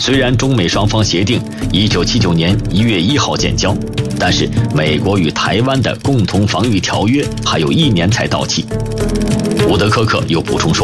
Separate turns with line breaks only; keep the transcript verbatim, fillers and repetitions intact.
虽然中美双方协定一九七九年一月一号建交，但是美国与台湾的共同防御条约还有一年才到期。伍德科克又补充说，